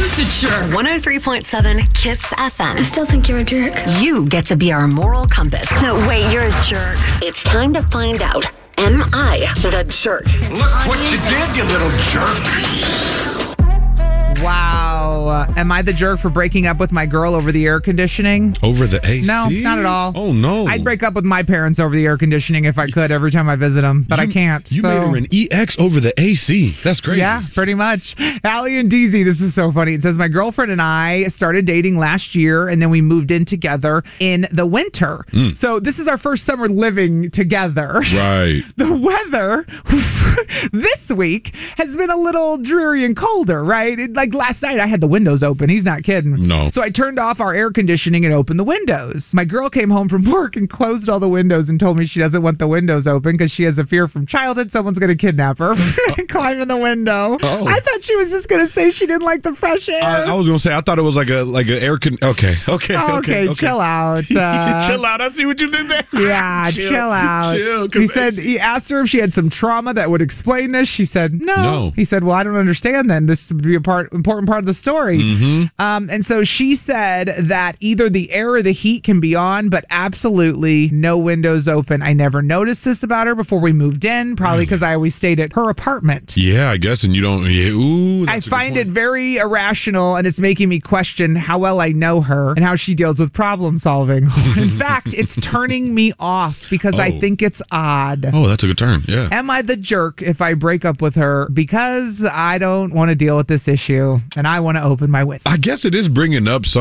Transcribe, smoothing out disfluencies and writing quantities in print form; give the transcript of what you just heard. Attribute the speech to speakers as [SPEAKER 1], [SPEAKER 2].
[SPEAKER 1] Who's the jerk?
[SPEAKER 2] 103.7 Kiss FM.
[SPEAKER 3] I still think you're a jerk.
[SPEAKER 2] You get to be our moral compass.
[SPEAKER 3] No, wait, you're a jerk.
[SPEAKER 2] It's time to find out. Am I the jerk?
[SPEAKER 1] Look what you did, you little jerk.
[SPEAKER 4] Wow. Am I the jerk for breaking up with my girl over the air conditioning?
[SPEAKER 5] Over the AC?
[SPEAKER 4] No, not at all.
[SPEAKER 5] Oh, no.
[SPEAKER 4] I'd break up with my parents over the air conditioning if I could every time I visit them, but I can't.
[SPEAKER 5] You
[SPEAKER 4] so.
[SPEAKER 5] made her an EX over the AC. That's crazy.
[SPEAKER 4] Yeah, pretty much. Allie and DZ, this is so funny. It says, my girlfriend and I started dating last year, and then we moved in together in the winter. So this is our first summer living together.
[SPEAKER 5] Right.
[SPEAKER 4] The weather this week has been a little dreary and colder, right? Like last night, I had the windows open. He's not kidding.
[SPEAKER 5] No.
[SPEAKER 4] So I turned off our air conditioning and opened the windows. My girl came home from work and closed all the windows and told me she doesn't want the windows open because she has a fear from childhood someone's going to kidnap her and climb in the window.
[SPEAKER 5] Oh.
[SPEAKER 4] I thought she was just going to say she didn't like the fresh air.
[SPEAKER 5] I was going to say, I thought it was like an air con. Okay.
[SPEAKER 4] Chill out.
[SPEAKER 5] Chill out. I see what you did there.
[SPEAKER 4] Yeah, chill out.
[SPEAKER 5] Chill,
[SPEAKER 4] he asked her if she had some trauma that would explain this. She said, no. He said, well, I don't understand then. This would be important part of the story. And so she said that either the air or the heat can be on, but absolutely no windows open. I never noticed this about her before we moved in, probably because I always stayed at her apartment.
[SPEAKER 5] Yeah, I guess. And you don't. Yeah, ooh,
[SPEAKER 4] I find it very irrational, and it's making me question how well I know her and how she deals with problem solving. In fact, it's turning me off because I think it's odd.
[SPEAKER 5] Oh, that's a good turn. Yeah.
[SPEAKER 4] Am I the jerk if I break up with her because I don't want to deal with this issue and I want to open my windows?
[SPEAKER 5] I guess it is bringing up